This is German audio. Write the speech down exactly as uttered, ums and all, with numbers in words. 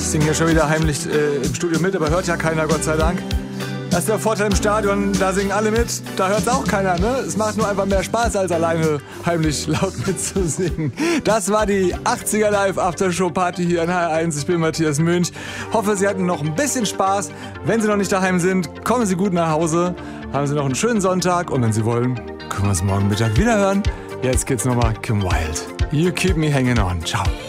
singe hier schon wieder heimlich äh, im Studio mit, aber hört ja keiner, Gott sei Dank. Das ist der Vorteil im Stadion, da singen alle mit, da hört auch keiner, ne? Es macht nur einfach mehr Spaß, als alleine heimlich laut mitzusingen. Das war die achtziger Live Aftershow Party hier in H R eins. Ich bin Matthias Münch. Hoffe, Sie hatten noch ein bisschen Spaß. Wenn Sie noch nicht daheim sind, kommen Sie gut nach Hause. Haben Sie noch einen schönen Sonntag und wenn Sie wollen, können wir uns morgen Mittag wieder hören. Jetzt geht's nochmal Kim Wilde. You keep me hanging on. Ciao.